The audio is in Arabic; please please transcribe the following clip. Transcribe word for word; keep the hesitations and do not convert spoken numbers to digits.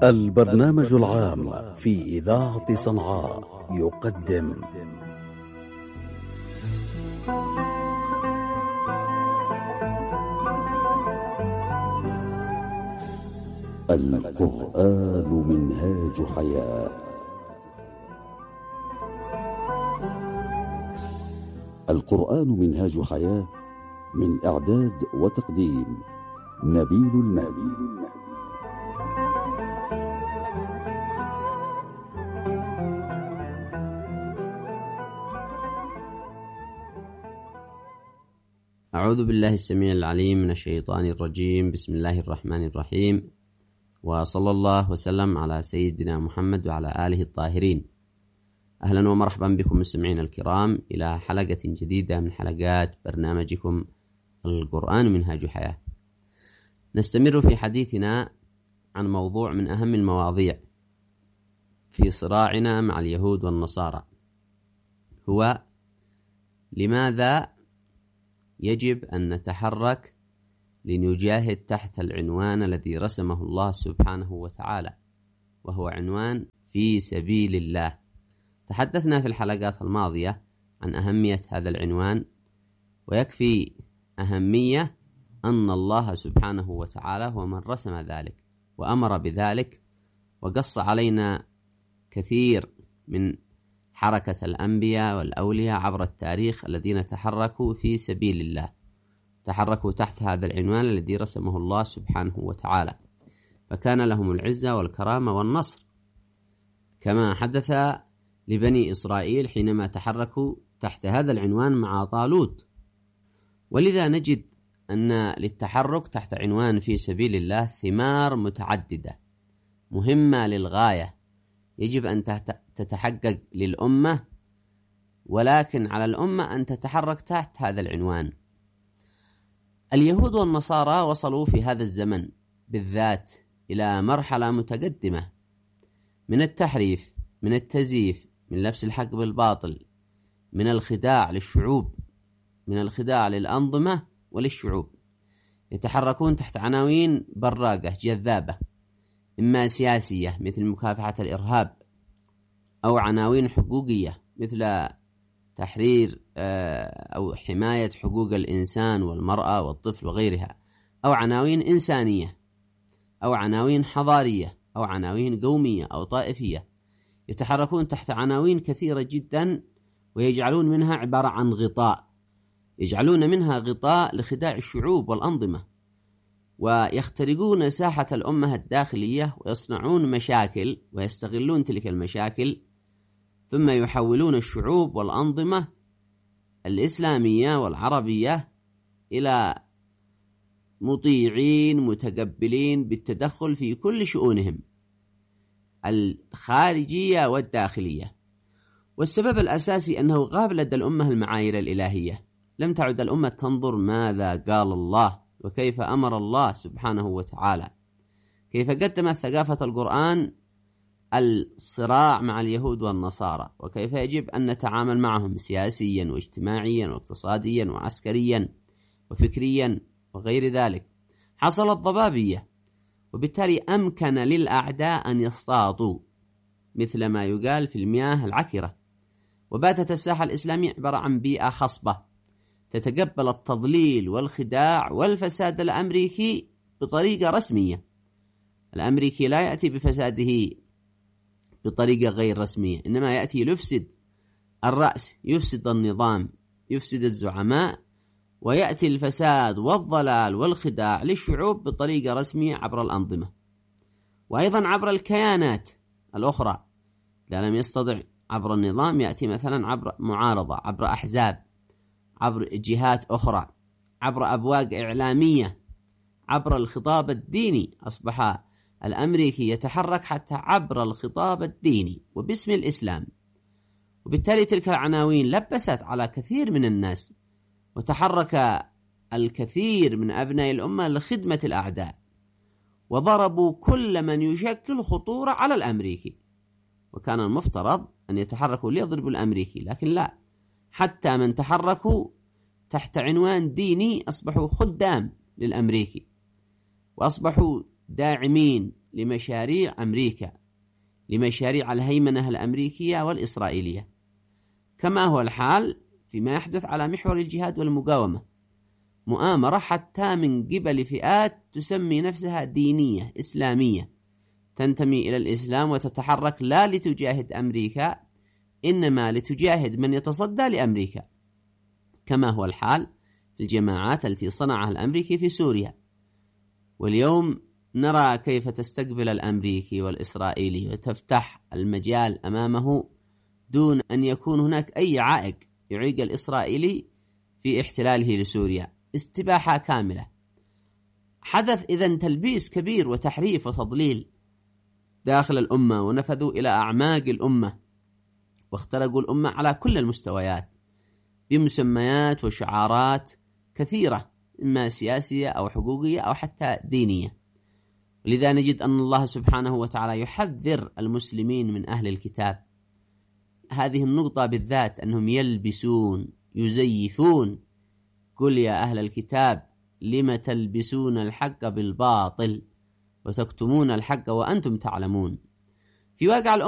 البرنامج العام في إذاعة صنعاء يقدم القرآن منهاج حياة. القرآن منهاج حياة، من إعداد وتقديم نبيل المهدي. أعوذ بالله السميع العليم من الشيطان الرجيم. بسم الله الرحمن الرحيم، وصلى الله وسلم على سيدنا محمد وعلى آله الطاهرين. أهلا ومرحبا بكم مستمعين الكرام إلى حلقة جديدة من حلقات برنامجكم القرآن منهاج حياة. نستمر في حديثنا عن موضوع من أهم المواضيع في صراعنا مع اليهود والنصارى، هو لماذا يجب أن نتحرك لنجاهد تحت العنوان الذي رسمه الله سبحانه وتعالى، وهو عنوان في سبيل الله. تحدثنا في الحلقات الماضية عن أهمية هذا العنوان، ويكفي أهمية أن الله سبحانه وتعالى هو من رسم ذلك وأمر بذلك، وقص علينا كثير من حركة الأنبياء والأولياء عبر التاريخ الذين تحركوا في سبيل الله، تحركوا تحت هذا العنوان الذي رسمه الله سبحانه وتعالى، فكان لهم العزة والكرامة والنصر، كما حدث لبني إسرائيل حينما تحركوا تحت هذا العنوان مع طالوت. ولذا نجد أن للتحرك تحت عنوان في سبيل الله ثمار متعددة مهمة للغاية، يجب أن تتحقق للأمة، ولكن على الأمة أن تتحرك تحت هذا العنوان. اليهود والنصارى وصلوا في هذا الزمن بالذات إلى مرحلة متقدمة من التحريف، من التزييف، من لبس الحق بالباطل، من الخداع للشعوب، من الخداع للأنظمة وللشعوب. يتحركون تحت عناوين براقة جذابة، إما سياسية مثل مكافحة الإرهاب، أو عناوين حقوقية مثل تحرير أو حماية حقوق الإنسان والمرأة والطفل وغيرها، أو عناوين إنسانية، أو عناوين حضارية، أو عناوين قومية أو طائفية. يتحركون تحت عناوين كثيرة جدا، ويجعلون منها عبارة عن غطاء، يجعلون منها غطاء لخداع الشعوب والأنظمة، ويخترقون ساحة الأمة الداخلية ويصنعون مشاكل ويستغلون تلك المشاكل، ثم يحولون الشعوب والأنظمة الإسلامية والعربية إلى مطيعين متقبلين بالتدخل في كل شؤونهم الخارجية والداخلية. والسبب الأساسي أنه غاب لدى الأمة المعايير الإلهية، لم تعد الأمة تنظر ماذا قال الله وكيف أمر الله سبحانه وتعالى، كيف قدمت ثقافة القرآن الصراع مع اليهود والنصارى، وكيف يجب أن نتعامل معهم سياسيا واجتماعيا واقتصاديا وعسكريا وفكريا وغير ذلك. حصلت ضبابية، وبالتالي أمكن للأعداء أن يصطادوا مثل ما يقال في المياه العكرة. وباتت الساحة الإسلامية عبارة عن بيئة خصبة تتقبل التضليل والخداع والفساد الأمريكي بطريقة رسمية. الأمريكي لا يأتي بفساده بطريقة غير رسمية، إنما يأتي ليفسد الرأس، يفسد النظام، يفسد الزعماء، ويأتي الفساد والضلال والخداع للشعوب بطريقة رسمية عبر الأنظمة، وأيضا عبر الكيانات الأخرى. إذا لم يستطع عبر النظام يأتي مثلا عبر معارضة، عبر أحزاب، عبر جهات أخرى، عبر أبواق إعلامية، عبر الخطاب الديني. أصبح الأمريكي يتحرك حتى عبر الخطاب الديني وباسم الإسلام، وبالتالي تلك العناوين لبست على كثير من الناس، وتحرك الكثير من أبناء الأمة لخدمة الأعداء، وضربوا كل من يشكل خطورة على الأمريكي. وكان المفترض أن يتحركوا ليضربوا الأمريكي، لكن لا، حتى من تحركوا تحت عنوان ديني أصبحوا خدام للأمريكي، وأصبحوا داعمين لمشاريع أمريكا، لمشاريع الهيمنة الأمريكية والإسرائيلية، كما هو الحال فيما يحدث على محور الجهاد والمقاومة، مؤامرة حتى من قبل فئات تسمي نفسها دينية إسلامية، تنتمي إلى الإسلام وتتحرك لا لتجاهد أمريكا إنما لتجاهد من يتصدى لأمريكا، كما هو الحال في الجماعات التي صنعها الأمريكي في سوريا. واليوم نرى كيف تستقبل الأمريكي والإسرائيلي وتفتح المجال أمامه دون أن يكون هناك أي عائق يعيق الإسرائيلي في احتلاله لسوريا. استباحة كاملة. حدث إذن تلبيس كبير وتحريف وتضليل داخل الأمة، ونفذوا إلى أعماق الأمة واخترقوا الأمة على كل المستويات بمسميات وشعارات كثيرة، إما سياسية أو حقوقية أو حتى دينية. ولذا نجد أن الله سبحانه وتعالى يحذر المسلمين من أهل الكتاب هذه النقطة بالذات، أنهم يلبسون يزيفون. قل يا أهل الكتاب لم تلبسون الحق بالباطل وتكتمون الحق وأنتم تعلمون. في واقع الأمة